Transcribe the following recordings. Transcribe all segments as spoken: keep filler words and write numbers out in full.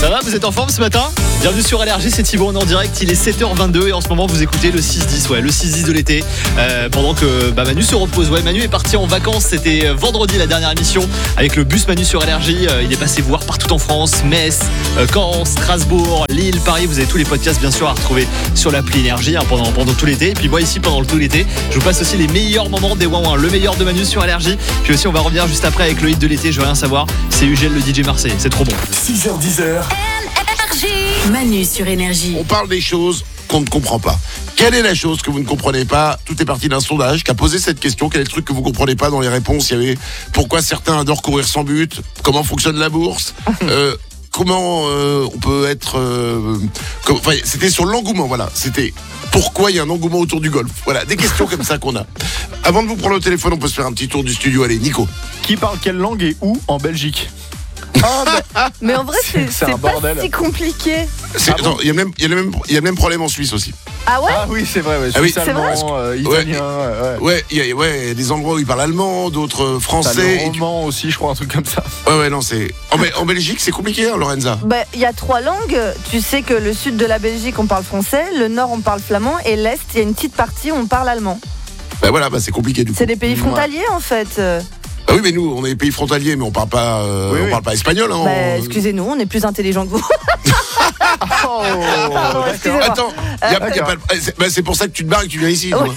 Ça va, vous êtes en forme ce matin? Bienvenue sur Énergie, c'est Thibaut, on est en direct, il est sept heures vingt-deux et en ce moment vous écoutez le six dix, ouais, le six dix de l'été, euh, pendant que bah, Manu se repose. Ouais, Manu est parti en vacances, c'était vendredi la dernière émission avec le bus Manu sur Énergie. Euh, il est passé voir partout en France, Metz, euh, Caen, Strasbourg, Lille, Paris. Vous avez tous les podcasts bien sûr à retrouver sur l'appli Énergie hein, pendant, pendant tout l'été. Et puis moi ici pendant tout l'été, je vous passe aussi les meilleurs moments des Ouin Ouin, le meilleur de Manu sur Énergie. Puis aussi on va revenir juste après avec le hit de l'été, je veux rien savoir, c'est Ugel le D J Marseille, c'est trop bon. six heures dix. Manu sur Énergie. On parle des choses qu'on ne comprend pas. Quelle est la chose que vous ne comprenez pas? Tout est parti d'un sondage qui a posé cette question. Quel est le truc que vous ne comprenez pas? Dans les réponses, il y avait pourquoi certains adorent courir sans but, comment fonctionne la bourse, euh, comment euh, on peut être... Euh, comme, enfin, c'était sur l'engouement, voilà. C'était pourquoi il y a un engouement autour du golf. Voilà, des questions comme ça qu'on a. Avant de vous prendre au téléphone, on peut se faire un petit tour du studio. Allez, Nico. Qui parle quelle langue et où en Belgique? Oh, bah, mais en vrai, c'est, c'est, c'est, c'est pas bordel. si compliqué. C'est, Ah attends, bon il y a même, il y a le même, il y a le même problème en Suisse aussi. Ah ouais? Ah oui, c'est vrai, ouais. Ah oui. Suisse, C'est vrai allemand, euh, italien, ouais. Ouais, il y a, ouais, il y a des endroits où ils parlent allemand, d'autres euh, T'as français. le et tu- roman aussi, je crois, un truc comme ça. Ouais, ouais, non, c'est. En, Bel- en Belgique, c'est compliqué, hein, Lorenza. Bah, il y a trois langues. Tu sais que le sud de la Belgique, on parle français, le nord, on parle flamand, et l'est, il y a une petite partie où on parle allemand. Bah voilà, bah c'est compliqué du coup. C'est des pays frontaliers, en fait. Bah oui, mais nous, on est des pays frontaliers, mais on parle pas, euh, Oui, on oui. parle pas espagnol. Hein, Bah, on- excusez-nous, on est plus intelligents que vous. Oh, Pardon, excusez-moi. Attends, y a- Euh, y a pas le- c'est, bah, c'est pour ça que tu te barres et que tu viens ici. toi.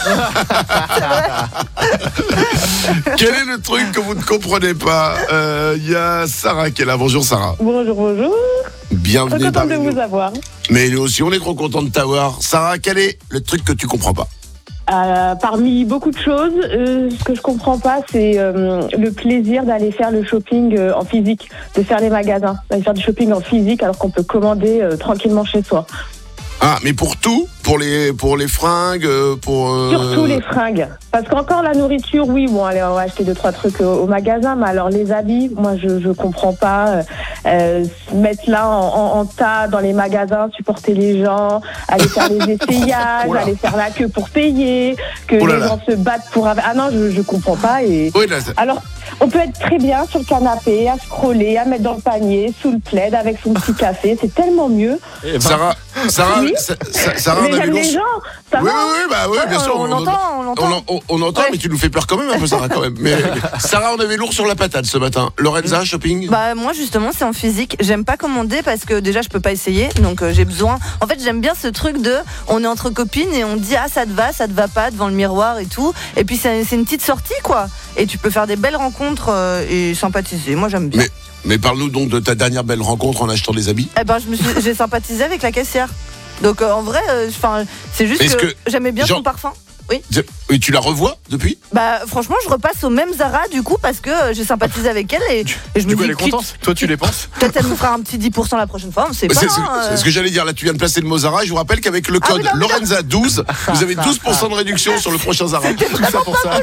Quel est le truc que vous ne comprenez pas? Il y a Sarah qui est là. Bonjour Sarah. Bonjour, bonjour. Très Bienvenue contente parmi de nous. vous avoir. Mais nous aussi, on est trop contents de t'avoir. Sarah, quel est le truc que tu comprends pas? Euh, parmi beaucoup de choses, euh, ce que je comprends pas, c'est euh, le plaisir d'aller faire le shopping euh, en physique, de faire les magasins, d'aller faire du shopping en physique alors qu'on peut commander euh, tranquillement chez soi. Ah, mais pour tout, pour les, pour les fringues, euh, pour. euh, Surtout les fringues. Parce qu'encore la nourriture, oui, bon, allez, on va acheter deux, trois trucs au, au magasin, mais alors les habits, moi, je, je comprends pas. Euh, euh, se mettre là en, en, en tas dans les magasins, supporter les gens, aller faire les essayages, Oh là. aller faire la queue pour payer, que Oh là les là. gens se battent pour... avoir- Ah non, je, je comprends pas. Et... Oui, là, c'est- Alors, on peut être très bien sur le canapé, à scroller, à mettre dans le panier, sous le plaid, avec son petit café. C'est tellement mieux. Eh ben, Sarah, Sarah, Oui. Sa- Sa- Sarah, Mais on a vu j'aime les l'ours. gens, ça Oui, va. oui, oui, bah oui, Ouais, bien sûr. on entend, on On, entend. en- on- on entend, Ouais. mais tu nous fais peur quand même un peu, Sarah, quand même. Mais Sarah, on avait lourd sur la patate ce matin. Lorenza, shopping. Bah moi justement c'est en physique. J'aime pas commander parce que déjà je peux pas essayer, donc euh, j'ai besoin. En fait j'aime bien ce truc de on est entre copines et on dit ah ça te va, ça te va pas devant le miroir et tout. Et puis c'est, c'est une petite sortie quoi. Et tu peux faire des belles rencontres euh, et sympathiser. Moi j'aime bien. Mais, mais parle-nous donc de ta dernière belle rencontre en achetant des habits. Eh ben je me suis, j'ai sympathisé avec la caissière. Donc euh, en vrai, enfin c'est juste Est-ce que, que- j'aimais bien genre- son parfum. Et tu la revois depuis? Bah franchement je repasse au même Zara du coup parce que euh, j'ai sympathisé avec elle et, et je me du coup, dis elle est quitte- contente. Toi, tu les penses? peut-être elle nous fera un petit dix pour cent la prochaine fois, on sait pas. C'est, c'est- hein, c'est euh. ce que j'allais dire. Là, tu viens de placer le mot Zara. Je vous rappelle qu'avec le Ah code oui, non, mais non. Lorenza douze, vous avez douze pour cent de réduction sur le prochain Zara. Tout ça pour ça.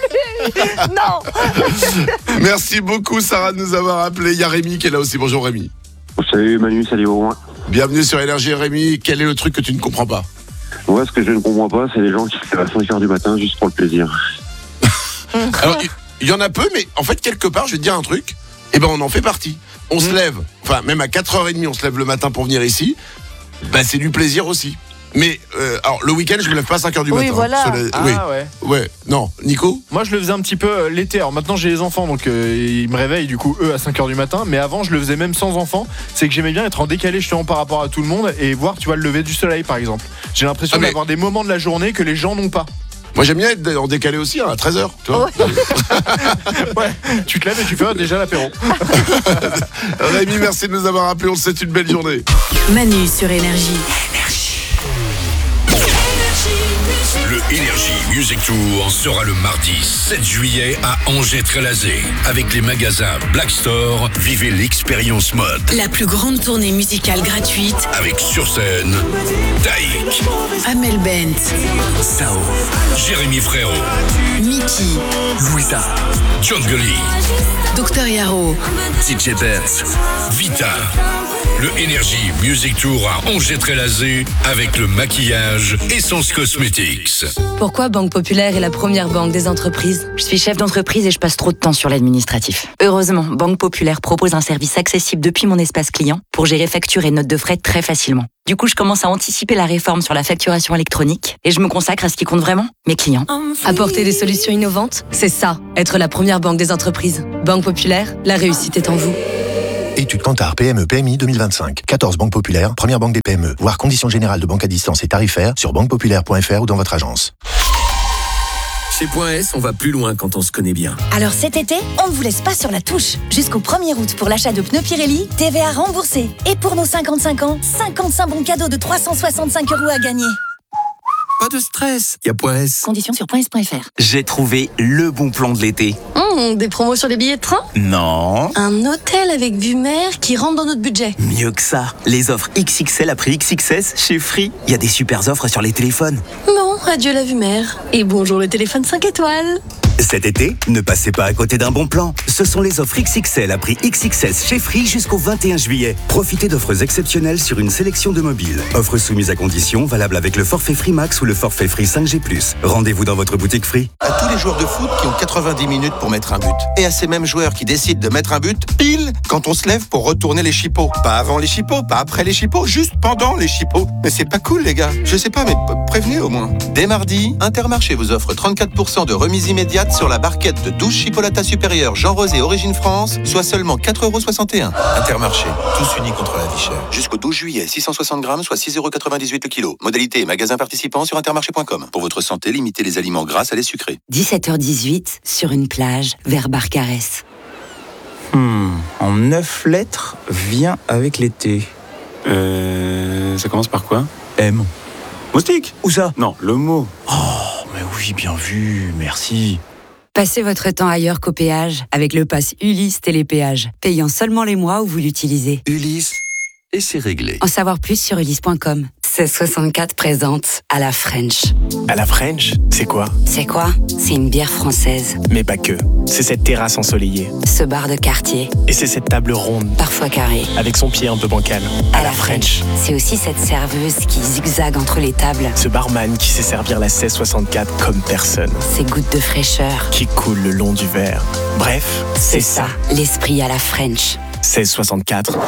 Non. Merci beaucoup, Sarah, de nous avoir appelé. Il y a Rémi qui est là aussi. Bonjour, Rémi. Salut Manu, salut au moins. Bienvenue sur Énergie. Rémi, quel est le truc que tu ne comprends pas? Moi, ce que je ne comprends pas, c'est les gens qui se lèvent à cinq heures du matin juste pour le plaisir. Alors, il- il y en a peu, mais en fait, quelque part, je vais te dire un truc. Eh ben, on en fait partie. On se lève, enfin, même à quatre heures trente, on se lève le matin pour venir ici. Bah, c'est du plaisir aussi. Mais, euh, alors, le week-end, je me lève pas à cinq heures du Oui, matin. voilà. Cela- Ah oui, ouais. ouais. Non, Nico? Moi, je le faisais un petit peu euh, l'été. Alors maintenant, j'ai les enfants, donc euh, ils me réveillent du coup eux à cinq heures du matin. Mais avant, je le faisais même sans enfants. C'est que j'aimais bien être en décalé justement par rapport à tout le monde et voir, tu vois, le lever du soleil par exemple. J'ai l'impression Ah, mais- d'avoir des moments de la journée que les gens n'ont pas. Moi, j'aime bien être en décalé aussi, hein, à treize heures. Tu vois. Ouais. Ouais. Tu te lèves et tu fais ah, déjà l'apéro. Rémi, merci de nous avoir appelés. On te souhaite une belle journée. Manu sur Énergie. Le Energy Music Tour sera le mardi sept juillet à Angers-Trélazé. Avec les magasins Black Store, vivez l'expérience mode. La plus grande tournée musicale gratuite. Avec sur scène, Daïk, Amel Bent, Sao, Jérémy Frérot, Mickey, Louisa, Jungle, Docteur Yaro, D J Bertz, Vita. Le Energy Music Tour à Angers-Trélazé avec le maquillage Essence Cosmetics. Pourquoi Banque Populaire est la première banque des entreprises ? Je suis chef d'entreprise et je passe trop de temps sur l'administratif. Heureusement, Banque Populaire propose un service accessible depuis mon espace client pour gérer factures et notes de frais très facilement. Du coup, je commence à anticiper la réforme sur la facturation électronique et je me consacre à ce qui compte vraiment, mes clients. Apporter des solutions innovantes, c'est ça, être la première banque des entreprises. Banque Populaire, la réussite est en vous. Étude Kantar P M E P M I deux mille vingt-cinq. quatorze banques populaires, première banque des P M E. Voir conditions générales de banque à distance et tarifaires sur banque populaire point f r ou dans votre agence. Chez Point S, on va plus loin quand on se connaît bien. Alors cet été, on ne vous laisse pas sur la touche. Jusqu'au premier août pour l'achat de pneus Pirelli, T V A remboursé. Et pour nos cinquante-cinq ans, cinquante-cinq bons cadeaux de trois cent soixante-cinq euros à gagner. Pas de stress, y a Point S. Conditions sur point s point f r. J'ai trouvé le bon plan de l'été. Mmh, des promos sur les billets de train ? Non. Un hôtel avec vue mer qui rentre dans notre budget. Mieux que ça. Les offres X X L à prix X X S chez Free. Il y a des super offres sur les téléphones. Bon, adieu la vue mer. Et bonjour le téléphone cinq étoiles. Cet été, ne passez pas à côté d'un bon plan. Ce sont les offres X X L à prix X X S chez Free jusqu'au vingt et un juillet. Profitez d'offres exceptionnelles sur une sélection de mobiles. Offres soumises à conditions, valables avec le forfait Free Max ou le forfait Free cinq G plus. Rendez-vous dans votre boutique Free. À tous les joueurs de foot qui ont quatre-vingt-dix minutes pour mettre un but. Et à ces mêmes joueurs qui décident de mettre un but pile quand on se lève pour retourner les chipots. Pas avant les chipots, pas après les chipots, juste pendant les chipots. Mais c'est pas cool les gars. Je sais pas, mais prévenez au moins. Dès mardi, Intermarché vous offre trente-quatre pour cent de remise immédiate sur la barquette de douze chipolatas supérieures Jean Rosé Origine France, soit seulement quatre euros soixante et un. Intermarché, tous unis contre la vie chère. Jusqu'au douze juillet, six cent soixante grammes, soit six euros quatre-vingt-dix-huit le kilo. Modalité et magasin participant sur intermarché point com. Pour votre santé, limitez les aliments gras à les sucrés. dix-sept heures dix-huit, sur une plage, vers Barcarès. Hmm, en neuf lettres, vient avec l'été. Euh... Ça commence par quoi ? M. Moustique ? Où ça ? Non, le mot. Oh, mais oui, bien vu, merci. Passez votre temps ailleurs qu'au péage avec le pass Ulysse Télépéage, payant seulement les mois où vous l'utilisez. Ulysse, et c'est réglé. En savoir plus sur ulysse point com. seize soixante-quatre présente à la French. À la French, c'est quoi ? C'est quoi ? C'est une bière française. Mais pas que. C'est cette terrasse ensoleillée. Ce bar de quartier. Et c'est cette table ronde. Parfois carrée. Avec son pied un peu bancal. À, à la French. C'est aussi cette serveuse qui zigzague entre les tables. Ce barman qui sait servir la seize soixante-quatre comme personne. Ces gouttes de fraîcheur. Qui coulent le long du verre. Bref, c'est, c'est ça. ça. L'esprit à la French. seize soixante-quatre.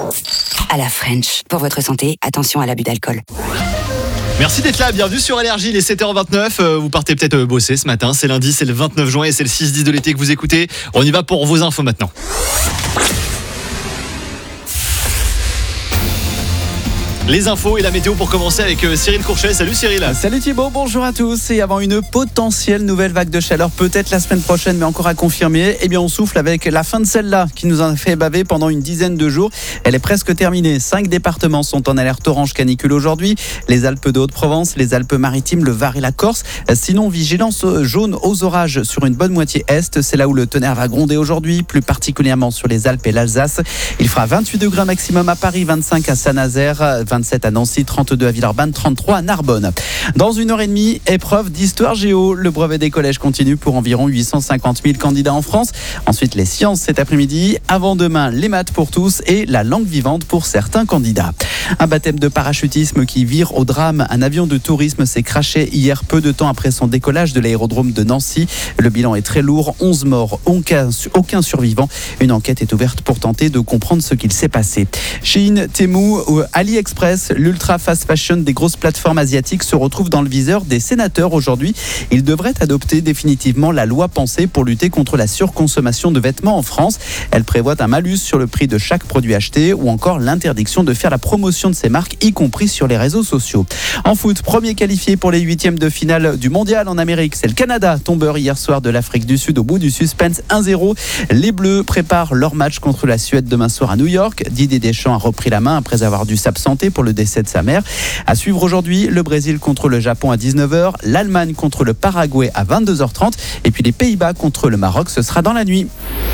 À la French. Pour votre santé, attention à l'abus d'alcool. Merci d'être là, bienvenue sur Énergie, il est sept heures vingt-neuf, euh, vous partez peut-être bosser ce matin, c'est lundi, c'est le vingt-neuf juin et c'est le six dix de l'été que vous écoutez. On y va pour vos infos maintenant. Les infos et la météo pour commencer avec Cyril Courchet. Salut Cyril. Salut Thibaut, bonjour à tous. Et avant une potentielle nouvelle vague de chaleur, peut-être la semaine prochaine, mais encore à confirmer, eh bien on souffle avec la fin de celle-là qui nous a fait baver pendant une dizaine de jours. Elle est presque terminée. Cinq départements sont en alerte orange canicule aujourd'hui. Les Alpes de Haute-Provence, les Alpes-Maritimes, le Var et la Corse. Sinon, vigilance jaune aux orages sur une bonne moitié est. C'est là où le tonnerre va gronder aujourd'hui, plus particulièrement sur les Alpes et l'Alsace. Il fera vingt-huit degrés maximum à Paris, vingt-cinq à Saint-Nazaire, vingt-sept à Nancy, trente-deux à Villeurbanne, trente-trois à Narbonne. Dans une heure et demie, épreuve d'histoire géo. Le brevet des collèges continue pour environ huit cent cinquante mille candidats en France. Ensuite, les sciences cet après-midi. Avant demain, les maths pour tous et la langue vivante pour certains candidats. Un baptême de parachutisme qui vire au drame. Un avion de tourisme s'est crashé hier peu de temps après son décollage de l'aérodrome de Nancy. Le bilan est très lourd. onze morts, aucun, aucun survivant. Une enquête est ouverte pour tenter de comprendre ce qu'il s'est passé. Shein, Temu ou AliExpress, l'ultra fast fashion des grosses plateformes asiatiques se retrouve dans le viseur des sénateurs aujourd'hui. Ils devraient adopter définitivement la loi pensée pour lutter contre la surconsommation de vêtements en France. Elle prévoit un malus sur le prix de chaque produit acheté ou encore l'interdiction de faire la promotion de ces marques, y compris sur les réseaux sociaux. En foot, premier qualifié pour les huitièmes de finale du mondial en Amérique, c'est le Canada, tombeur hier soir de l'Afrique du Sud au bout du suspense un zéro. Les Bleus préparent leur match contre la Suède demain soir à New York. Didier Deschamps a repris la main après avoir dû s'absenter pour le décès de sa mère. À suivre aujourd'hui, le Brésil contre le Japon à dix-neuf heures, l'Allemagne contre le Paraguay à vingt-deux heures trente et puis les Pays-Bas contre le Maroc, ce sera dans la nuit.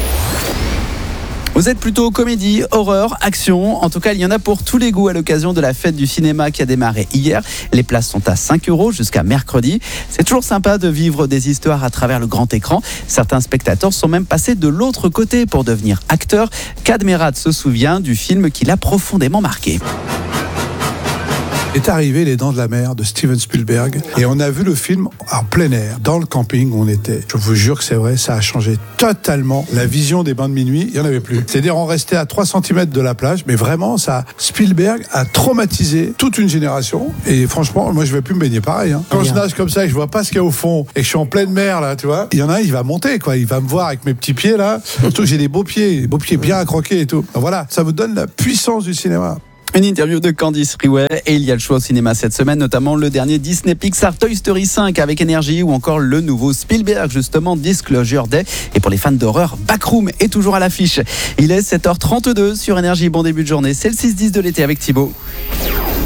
Vous êtes plutôt comédie, horreur, action. En tout cas, il y en a pour tous les goûts à l'occasion de la fête du cinéma qui a démarré hier. Les places sont à cinq euros jusqu'à mercredi. C'est toujours sympa de vivre des histoires à travers le grand écran. Certains spectateurs sont même passés de l'autre côté pour devenir acteurs. Kad Merad se souvient du film qui l'a profondément marqué. Est arrivé Les Dents de la Mer de Steven Spielberg et on a vu le film en plein air, dans le camping où on était. Je vous jure que c'est vrai, ça a changé totalement la vision des bains de minuit, il n'y en avait plus. C'est-à-dire on restait à trois centimètres de la plage, mais vraiment, ça, Spielberg a traumatisé toute une génération et franchement, moi je vais plus me baigner pareil. Hein. Quand je nage comme ça et que je vois pas ce qu'il y a au fond et que je suis en pleine mer là, tu vois, il y en a un, il va monter quoi, il va me voir avec mes petits pieds là, surtout que j'ai des beaux pieds, des beaux pieds bien accroqués et tout. Voilà, ça vous donne la puissance du cinéma. Une interview de Candice Riway et il y a le choix au cinéma cette semaine, notamment le dernier Disney Pixar Toy Story cinq avec Énergie ou encore le nouveau Spielberg justement Disclosure Day. Et pour les fans d'horreur, Backroom est toujours à l'affiche. Il est sept heures trente-deux sur Énergie. Bon début de journée, c'est le six dix de l'été avec Thibaut.